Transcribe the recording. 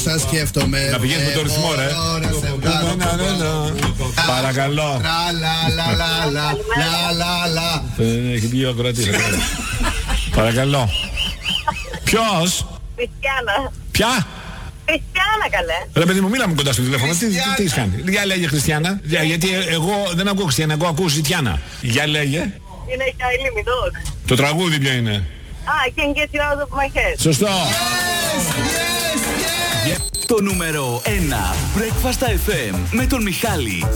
όσα σκέφτομαι. Να πηγαίνεις με το ρυθμό, ρε. Παρακαλώ. Έχει βγει ο ακροατής. Παρακαλώ. Ποιος? Χριστιανά. Ποια? Χριστιανά, καλέ. Ρε παιδί μου, μίλα μου κοντά στο τηλέφωνο. Τι έχεις κάνει? Για λέγε Χριστιανά. Γιατί εγώ δεν ακούω Χριστιανά, εγώ ακούω Ζητιάνα. Για λέγε. Είναι Kylie Minogue. Το τραγούδι ποιο είναι? Can't get you out of my head. Σωστό. Το νούμερο 1 Breakfast FM με τον Μιχάλη,